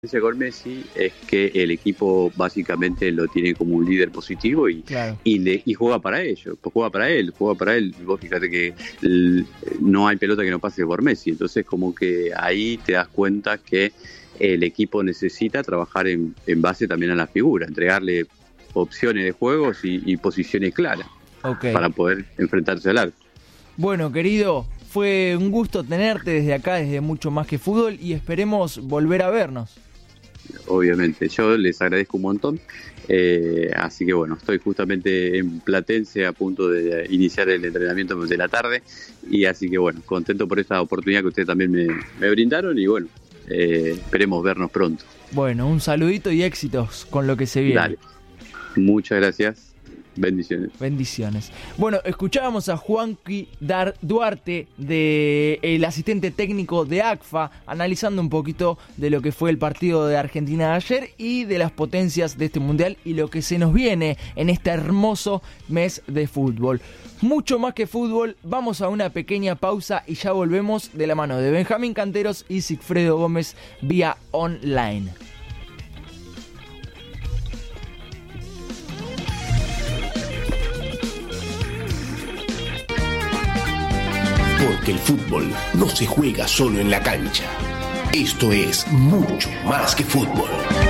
con Messi es que el equipo básicamente lo tiene como un líder positivo y, claro, y juega para ello, pues juega para él. Vos fíjate que no hay pelota que no pase por Messi, entonces como que ahí te das cuenta que el equipo necesita trabajar en base también a la figura, entregarle opciones de juegos y posiciones claras para poder enfrentarse al arco. Bueno, querido, fue un gusto tenerte desde acá, desde Mucho Más que Fútbol, y esperemos volver a vernos. Obviamente, yo les agradezco un montón, así que bueno, estoy justamente en Platense a punto de iniciar el entrenamiento de la tarde, y así que bueno, contento por esta oportunidad que ustedes también me brindaron, y bueno, esperemos vernos pronto. Bueno, un saludito y éxitos con lo que se viene. Dale, muchas gracias. Bendiciones. Bendiciones. Bueno, escuchábamos a Juanqui Duarte, el asistente técnico de ACFA, analizando un poquito de lo que fue el partido de Argentina de ayer y de las potencias de este mundial y lo que se nos viene en este hermoso mes de fútbol. Mucho más que fútbol, vamos a una pequeña pausa y ya volvemos de la mano de Benjamín Canteros y Sigfredo Gómez vía online. Porque el fútbol no se juega solo en la cancha. Esto es mucho más que fútbol.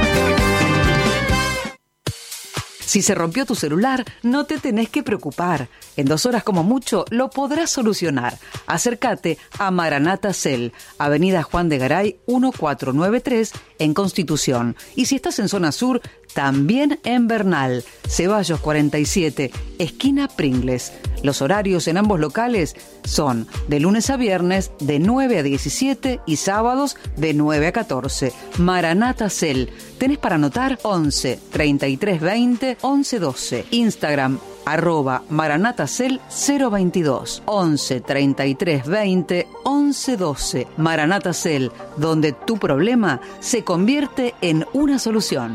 Si se rompió tu celular, no te tenés que preocupar. En 2 horas como mucho lo podrás solucionar. Acércate a Maranata Cell, Avenida Juan de Garay 1493 en Constitución. Y si estás en zona sur, también en Bernal, Ceballos 47, esquina Pringles. Los horarios en ambos locales son de lunes a viernes de 9 a 17 y sábados de 9 a 14. Maranata Cell. Tenés para anotar 11 33 20 11 12. Instagram @maranatacel 022 11 33 20 11 12. Maranata Cell, donde tu problema se convierte en una solución.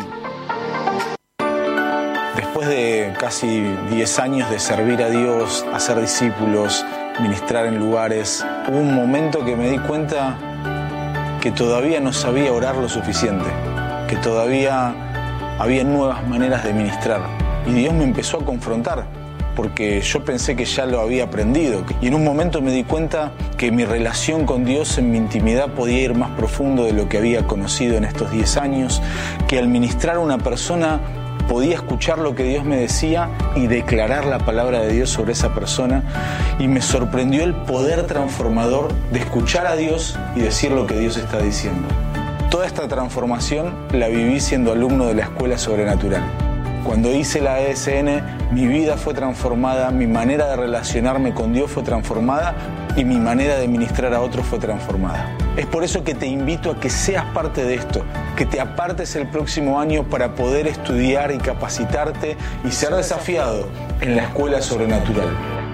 Después de casi 10 años de servir a Dios, hacer discípulos, ministrar en lugares, hubo un momento que me di cuenta que todavía no sabía orar lo suficiente, que todavía había nuevas maneras de ministrar. Y Dios me empezó a confrontar, porque yo pensé que ya lo había aprendido. Y en un momento me di cuenta que mi relación con Dios en mi intimidad podía ir más profundo de lo que había conocido en estos 10 años, que al ministrar a una persona podía escuchar lo que Dios me decía y declarar la palabra de Dios sobre esa persona, y me sorprendió el poder transformador de escuchar a Dios y decir lo que Dios está diciendo. Toda esta transformación la viví siendo alumno de la Escuela Sobrenatural. Cuando hice la ESN, mi vida fue transformada, mi manera de relacionarme con Dios fue transformada y mi manera de ministrar a otros fue transformada. Es por eso que te invito a que seas parte de esto, que te apartes el próximo año para poder estudiar y capacitarte y ser desafiado en la Escuela Sobrenatural.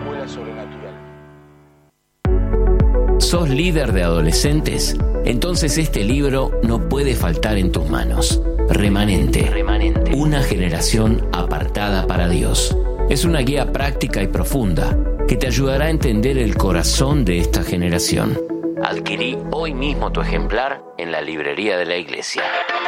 ¿Sos líder de adolescentes? Entonces este libro no puede faltar en tus manos. Remanente. Una generación apartada para Dios. Es una guía práctica y profunda que te ayudará a entender el corazón de esta generación. Adquirí hoy mismo tu ejemplar en la librería de la iglesia.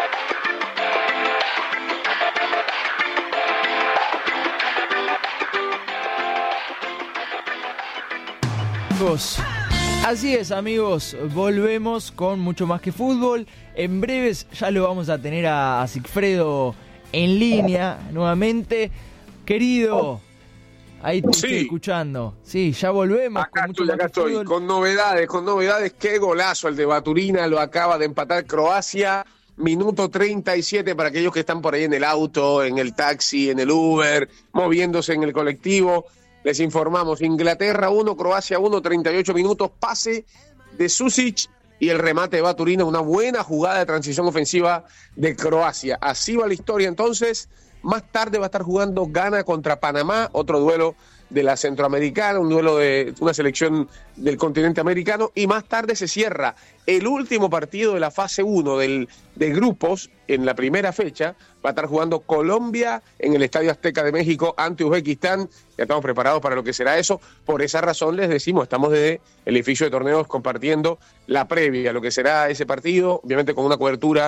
Así es, amigos, volvemos con Mucho Más que Fútbol. En breves ya lo vamos a tener a Sigfredo en línea nuevamente. Querido, ahí te estoy escuchando. Sí, ya volvemos. Acá estoy, con novedades. Qué golazo el de Baturina, lo acaba de empatar Croacia. Minuto 37 para aquellos que están por ahí en el auto, en el taxi, en el Uber, moviéndose en el colectivo. Les informamos, Inglaterra 1, Croacia 1, 38 minutos, pase de Susic y el remate de Baturina, una buena jugada de transición ofensiva de Croacia. Así va la historia entonces. Más tarde va a estar jugando Ghana contra Panamá, otro duelo de la Centroamericana, un duelo de una selección del continente americano, y más tarde se cierra el último partido de la fase 1 de grupos en la primera fecha. Va a estar jugando Colombia en el Estadio Azteca de México ante Uzbekistán. Ya estamos preparados para lo que será eso. Por esa razón les decimos, estamos desde el edificio de torneos compartiendo la previa a lo que será ese partido, obviamente con una cobertura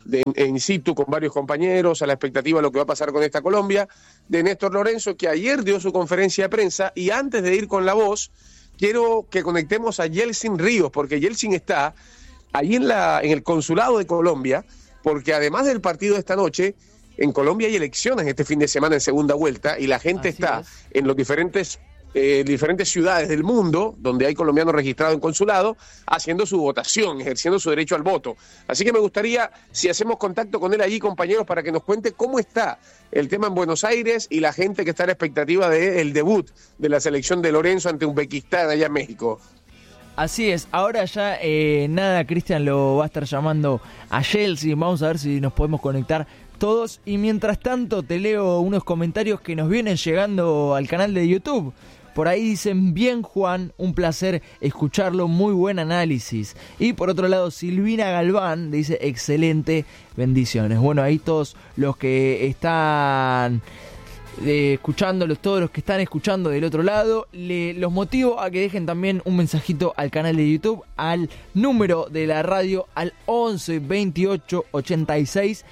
in situ con varios compañeros, a la expectativa de lo que va a pasar con esta Colombia, de Néstor Lorenzo, que ayer dio su conferencia de prensa, y antes de ir con la voz, quiero que conectemos a Yeltsin Ríos, porque Yeltsin está ahí en el consulado de Colombia, porque además del partido de esta noche, en Colombia hay elecciones este fin de semana en segunda vuelta, y la gente está en los diferentes ciudades del mundo donde hay colombianos registrados en consulado haciendo su votación, ejerciendo su derecho al voto. Así que me gustaría, si hacemos contacto con él allí, compañeros, para que nos cuente cómo está el tema en Buenos Aires y la gente que está a la expectativa del debut de la selección de Lorenzo ante Uzbekistán allá en México. Así es, ahora ya Cristian lo va a estar llamando a Yeltsin, vamos a ver si nos podemos conectar todos, y mientras tanto te leo unos comentarios que nos vienen llegando al canal de YouTube. Por ahí dicen: bien Juan, un placer escucharlo, muy buen análisis. Y por otro lado, Silvina Galván dice: excelente, bendiciones. Bueno, ahí todos los que están escuchándolos, todos los que están escuchando del otro lado, los motivo a que dejen también un mensajito al canal de YouTube, al número de la radio, al 11 28 86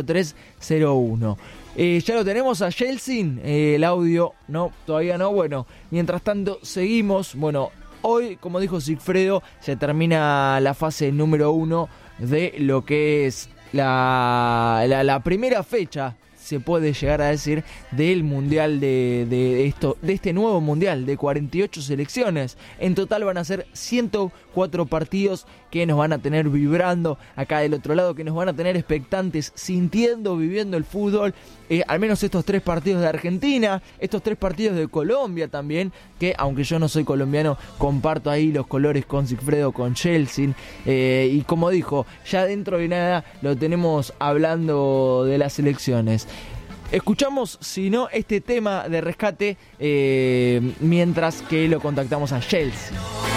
0301. Ya lo tenemos a Yeltsin, el audio, no, todavía no. Bueno, mientras tanto seguimos. Bueno, hoy, como dijo Sigfredo, se termina la fase número 1 de lo que es la primera fecha, se puede llegar a decir, del mundial de este nuevo mundial de 48 selecciones. En total van a ser 104 partidos que nos van a tener vibrando acá del otro lado, que nos van a tener expectantes, sintiendo, viviendo el fútbol. Al menos estos 3 partidos de Argentina, estos 3 partidos de Colombia también, que aunque yo no soy colombiano, comparto ahí los colores con Sigfredo, con Yeltsin, y como dijo, ya dentro de nada lo tenemos hablando de las selecciones. Escuchamos, si no, este tema de rescate mientras que lo contactamos a Yeltsin.